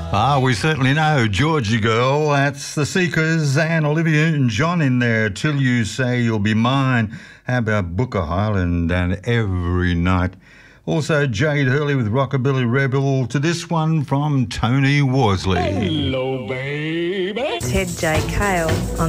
We certainly know. Georgie Girl, that's the Seekers and Olivia Newton-John in there. Till You Say You'll Be Mine. How about Booker Highland and Every Night? Also Jade Hurley with Rockabilly Rebel, to this one from Tony Worsley. Hello, baby. Ted J. Cale on